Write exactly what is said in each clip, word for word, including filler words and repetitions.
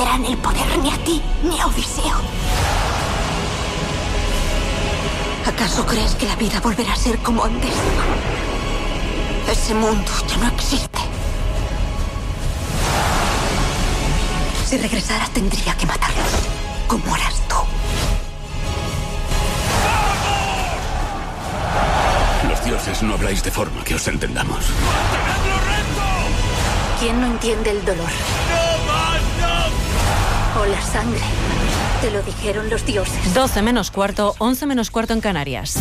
darán el poder ni a ti ni a Odiseo. ¿Acaso crees que la vida volverá a ser como antes? Ese mundo ya no existe. Si regresara, tendría que matarlos, como harás tú. Los dioses no habláis de forma que os entendamos. ¡Mantenedlo recto! ¿Quién no entiende el dolor? ¡No más, no! O la sangre. Te lo dijeron los dioses. doce menos cuarto, once menos cuarto en Canarias.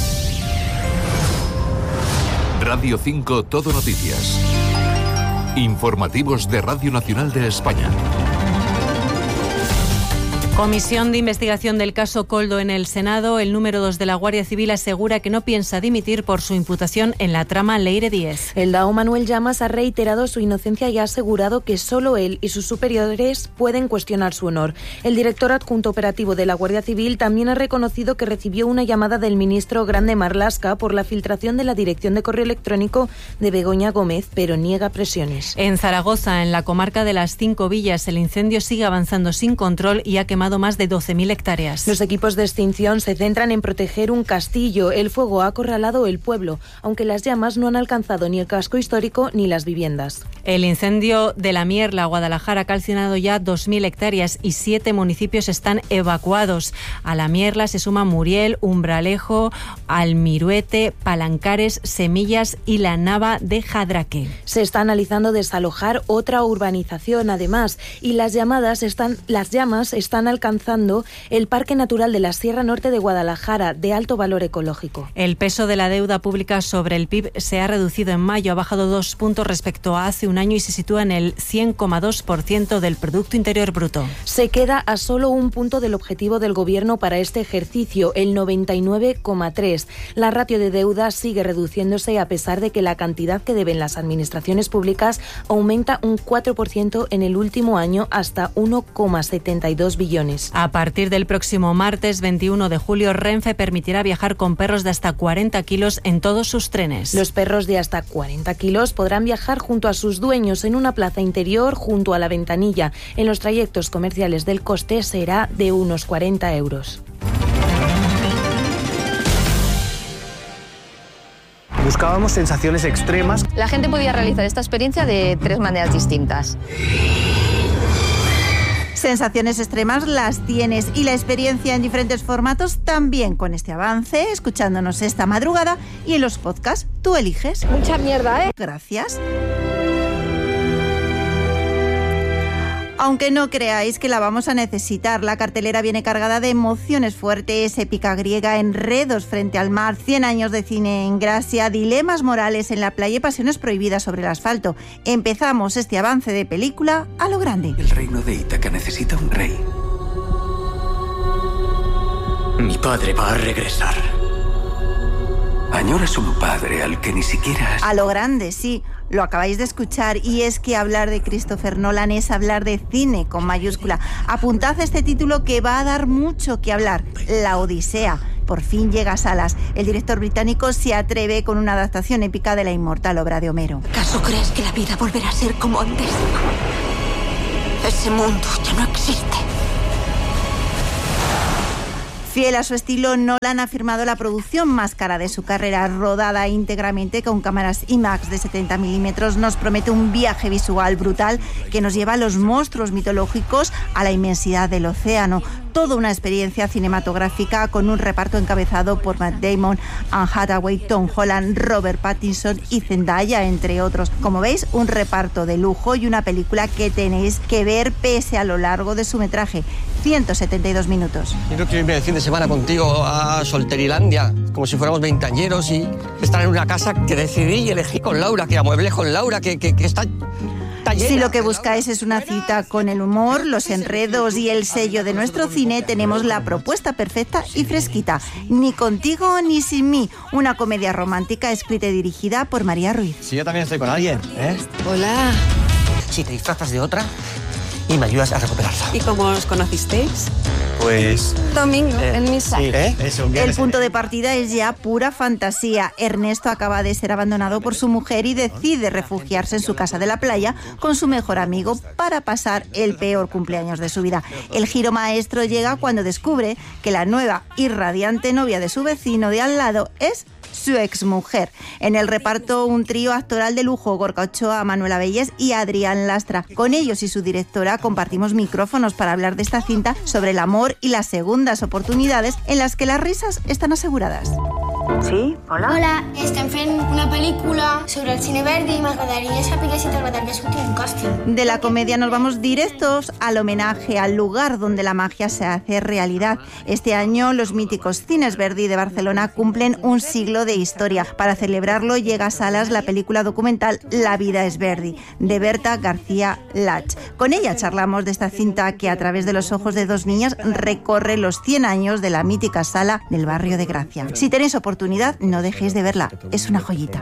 Radio cinco Todo Noticias. Informativos de Radio Nacional de España. Comisión de investigación del caso Koldo en el Senado. El número dos de la Guardia Civil asegura que no piensa dimitir por su imputación en la trama Leire Díez. El D A O Manuel Llamas ha reiterado su inocencia y ha asegurado que solo él y sus superiores pueden cuestionar su honor. El director adjunto operativo de la Guardia Civil también ha reconocido que recibió una llamada del ministro Grande Marlaska por la filtración de la dirección de correo electrónico de Begoña Gómez, pero niega presiones. En Zaragoza, en la comarca de las Cinco Villas, el incendio sigue avanzando sin control y ha quemado más de doce mil hectáreas. Los equipos de extinción se centran en proteger un castillo. El fuego ha acorralado el pueblo, aunque las llamas no han alcanzado ni el casco histórico ni las viviendas. El incendio de la Mierla, Guadalajara, ha calcinado ya dos mil hectáreas y siete municipios están evacuados. A la Mierla se suman Muriel, Umbralejo, Almiruete, Palancares, Semillas y la Nava de Jadraque. Se está analizando desalojar otra urbanización, además, y las llamadas están, las llamas están alcanzando el Parque Natural de la Sierra Norte de Guadalajara, de alto valor ecológico. El peso de la deuda pública sobre el P I B se ha reducido en mayo, ha bajado dos puntos respecto a hace un año y se sitúa en el cien coma dos por ciento del Producto Interior Bruto. Se queda a solo un punto del objetivo del Gobierno para este ejercicio, el noventa y nueve coma tres. La ratio de deuda sigue reduciéndose a pesar de que la cantidad que deben las administraciones públicas aumenta un cuatro por ciento en el último año hasta uno coma setenta y dos billones. A partir del próximo martes veintiuno de julio, Renfe permitirá viajar con perros de hasta cuarenta kilos en todos sus trenes. Los perros de hasta cuarenta kilos podrán viajar junto a sus dueños en una plaza interior junto a la ventanilla. En los trayectos comerciales del coste será de unos cuarenta euros. Buscábamos sensaciones extremas. La gente podía realizar esta experiencia de tres maneras distintas. Sensaciones extremas las tienes y la experiencia en diferentes formatos también con este avance, escuchándonos esta madrugada y en los podcasts. Tú eliges. Mucha mierda, ¿eh? Gracias. Aunque no creáis que la vamos a necesitar, la cartelera viene cargada de emociones fuertes, épica griega, enredos frente al mar, cien años de cine en Gracia, dilemas morales en la playa y pasiones prohibidas sobre el asfalto. Empezamos este avance de película a lo grande. El reino de Ítaca necesita un rey. Mi padre va a regresar. Añoras un padre al que ni siquiera has... A lo grande, sí. Lo acabáis de escuchar y es que hablar de Christopher Nolan es hablar de cine con mayúscula. Apuntad este título que va a dar mucho que hablar. La Odisea. Por fin llega a salas. El director británico se atreve con una adaptación épica de la inmortal obra de Homero. ¿Acaso crees que la vida volverá a ser como antes? Ese mundo ya no existe. Fiel a su estilo, Nolan ha firmado la producción más cara de su carrera, rodada íntegramente con cámaras IMAX de setenta milímetros. Nos promete un viaje visual brutal que nos lleva a los monstruos mitológicos, a la inmensidad del océano. Toda una experiencia cinematográfica con un reparto encabezado por Matt Damon, Anne Hathaway, Tom Holland, Robert Pattinson y Zendaya, entre otros. Como veis, un reparto de lujo y una película que tenéis que ver pese a lo largo de su metraje, ciento setenta y dos minutos. Quiero que irme el fin de semana contigo a Solterilandia, como si fuéramos veinteañeros y estar en una casa que decidí y elegí con Laura, que amueblé con Laura, que, que, que está... Si lo que buscáis es una cita con el humor, los enredos y el sello de nuestro cine, tenemos la propuesta perfecta y fresquita. Ni contigo ni sin mí. Una comedia romántica escrita y dirigida por María Ruiz. Si yo también estoy con alguien, ¿eh? Hola. Si te disfrazas de otra, y me ayudas a recuperarla. ¿Y cómo os conocisteis? Pues... Domingo, eh, en misa. Sí, ¿eh? Eso, El punto de partida es ya pura fantasía. Ernesto acaba de ser abandonado por su mujer y decide refugiarse en su casa de la playa con su mejor amigo para pasar el peor cumpleaños de su vida. El giro maestro llega cuando descubre que la nueva y radiante novia de su vecino de al lado es su exmujer. En el reparto, un trío actoral de lujo: Gorka Ochoa, Manuela Bellés y Adrián Lastra. Con ellos y su directora compartimos micrófonos para hablar de esta cinta sobre el amor y las segundas oportunidades en las que las risas están aseguradas. Sí, hola. Hola, estem fent una pel·lícula sobre el cine Verdi i m'agradaria saber si t'agradaria sortir un càsting. De la comedia nos vamos directos al homenaje, al lugar donde la magia se hace realidad. Este año los míticos cines Verdi de Barcelona cumplen un siglo de historia. Para celebrarlo llega a salas la película documental La vida es Verdi, de Berta García Lach. Con ella charlamos de esta cinta que a través de los ojos de dos niñas recorre los cien años de la mítica sala del barrio de Gracia. Si tenéis oportunidad, no dejéis de verla, es una joyita.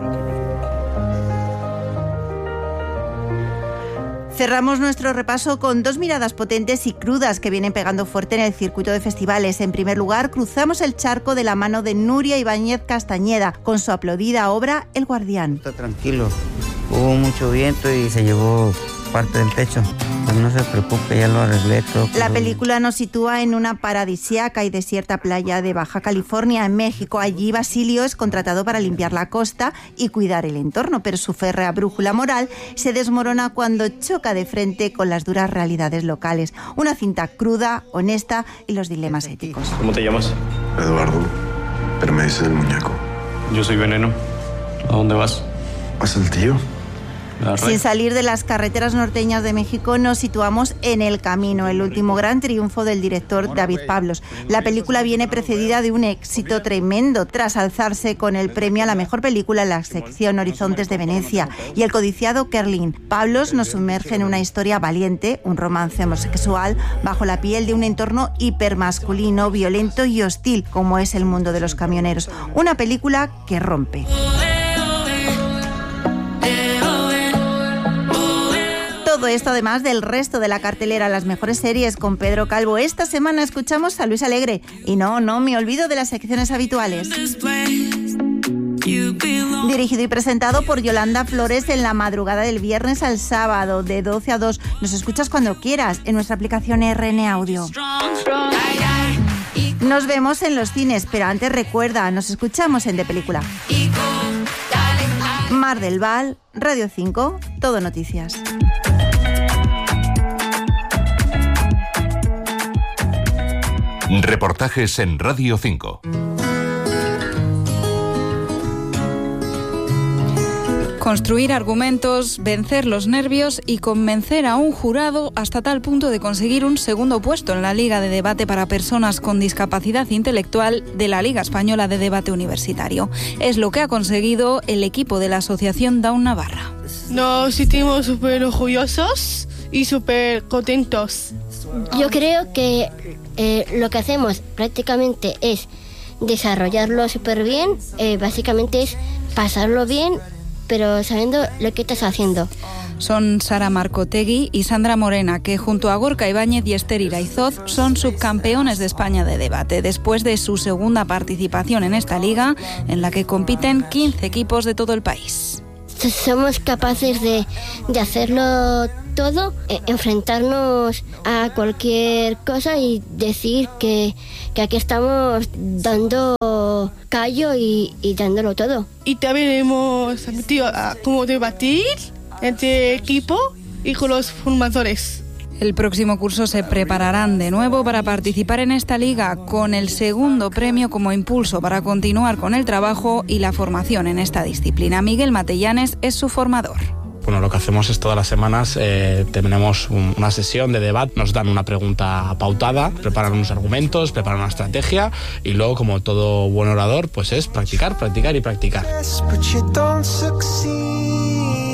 Cerramos nuestro repaso con dos miradas potentes y crudas que vienen pegando fuerte en el circuito de festivales. En primer lugar, cruzamos el charco de la mano de Nuria Ibáñez Castañeda con su aplaudida obra El Guardián. Está tranquilo, hubo mucho viento y se llevó parte del techo. Pues no se preocupe, ya lo arreglé todo. La película nos sitúa en una paradisíaca y desierta playa de Baja California, en México. Allí Basilio es contratado para limpiar la costa y cuidar el entorno, pero su férrea brújula moral se desmorona cuando choca de frente con las duras realidades locales. Una cinta cruda, honesta y los dilemas éticos. ¿Cómo te llamas? Eduardo, pero me dices el muñeco. Yo soy Veneno. ¿A dónde vas? ¿A Saltillo? Sin salir de las carreteras norteñas de México, nos situamos en El Camino, el último gran triunfo del director David Pablos. La película viene precedida de un éxito tremendo tras alzarse con el premio a la mejor película en la sección Horizontes de Venecia y el codiciado Kerlin. Pablos nos sumerge en una historia valiente, un romance homosexual bajo la piel de un entorno hipermasculino, violento y hostil como es el mundo de los camioneros. Una película que rompe. Todo esto además del resto de la cartelera, las mejores series con Pedro Calvo. Esta semana escuchamos a Luis Alegre. Y no, no me olvido de las secciones habituales. Dirigido y presentado por Yolanda Flores en la madrugada del viernes al sábado, de doce a dos. Nos escuchas cuando quieras en nuestra aplicación R N Audio. Nos vemos en los cines, pero antes recuerda, nos escuchamos en De Película. Mar del Val, Radio cinco, Todo Noticias. Reportajes en Radio cinco. Construir argumentos, vencer los nervios y convencer a un jurado hasta tal punto de conseguir un segundo puesto en la Liga de Debate para Personas con Discapacidad Intelectual de la Liga Española de Debate Universitario. Es lo que ha conseguido el equipo de la Asociación Down Navarra. Nos sentimos súper orgullosos y súper contentos. Yo creo que eh, lo que hacemos prácticamente es desarrollarlo súper bien, eh, básicamente es pasarlo bien, pero sabiendo lo que estás haciendo. Son Sara Marcotegui y Sandra Morena, que junto a Gorka Ibáñez y Esther Iraizoz son subcampeones de España de debate, después de su segunda participación en esta liga, en la que compiten quince equipos de todo el país. Somos capaces de, de hacerlo todo, eh, enfrentarnos a cualquier cosa y decir que, que aquí estamos dando callo y, y dándolo todo. Y también hemos aprendido a cómo debatir entre equipo y con los formadores. El próximo curso se prepararán de nuevo para participar en esta liga, con el segundo premio como impulso para continuar con el trabajo y la formación en esta disciplina. Miguel Matellanes es su formador. Bueno, lo que hacemos es todas las semanas eh, tenemos un, una sesión de debate, nos dan una pregunta pautada, preparan unos argumentos, preparan una estrategia y luego, como todo buen orador, pues es practicar, practicar y practicar.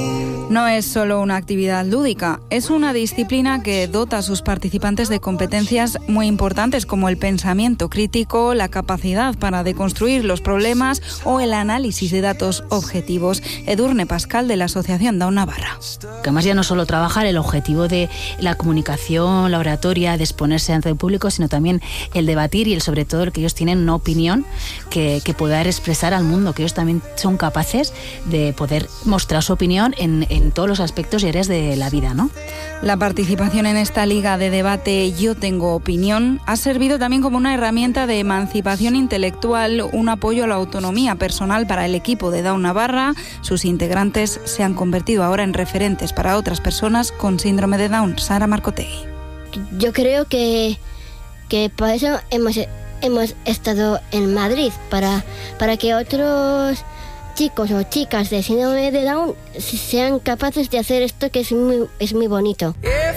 No es solo una actividad lúdica, es una disciplina que dota a sus participantes de competencias muy importantes como el pensamiento crítico, la capacidad para deconstruir los problemas o el análisis de datos objetivos. Edurne Pascal, de la Asociación Down Navarra. Que además ya no solo trabajar el objetivo de la comunicación, la oratoria, de exponerse ante el público, sino también el debatir y el, sobre todo el que ellos tienen una opinión que, que poder expresar al mundo, que ellos también son capaces de poder mostrar su opinión en, en todos los aspectos y áreas de la vida, ¿no? La participación en esta liga de debate Yo tengo opinión ha servido también como una herramienta de emancipación intelectual, un apoyo a la autonomía personal para el equipo de Down Navarra. Sus integrantes se han convertido ahora en referentes para otras personas con síndrome de Down. Sara Marcotegui. Yo creo que, que por eso hemos, hemos estado en Madrid, para, para que otros chicos o chicas de síndrome de Down sean capaces de hacer esto, que es muy, es muy bonito.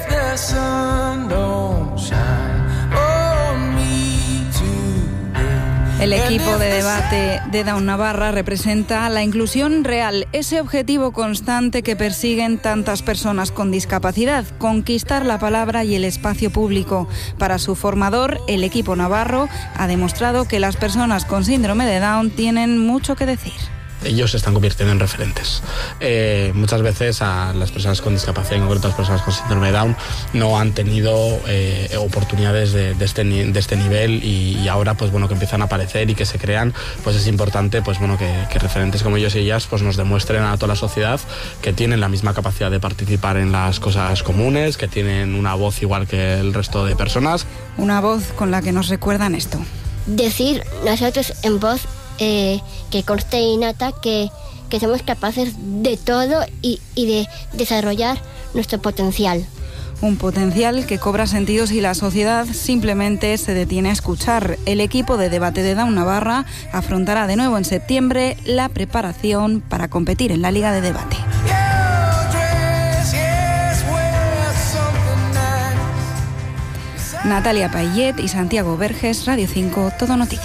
El equipo de debate de Down Navarra representa la inclusión real, ese objetivo constante que persiguen tantas personas con discapacidad, conquistar la palabra y el espacio público. Para su formador, el equipo navarro ha demostrado que las personas con síndrome de Down tienen mucho que decir. Ellos se están convirtiendo en referentes. Eh, muchas veces a las personas con discapacidad, en concreto las personas con síndrome de Down, no han tenido eh, oportunidades de, de, este, de este nivel y, y ahora pues bueno que empiezan a aparecer y que se crean, pues es importante pues bueno que, que referentes como ellos y ellas pues nos demuestren a toda la sociedad que tienen la misma capacidad de participar en las cosas comunes, que tienen una voz igual que el resto de personas. Una voz con la que nos recuerdan esto. Decir nosotros en voz Eh, que conste innata que, que somos capaces de todo y, y de desarrollar nuestro potencial. Un potencial que cobra sentido si la sociedad simplemente se detiene a escuchar. El equipo de debate de Down Navarra afrontará de nuevo en septiembre la preparación para competir en la Liga de Debate. Natalia Payet y Santiago Verges, Radio cinco, Todo Noticias.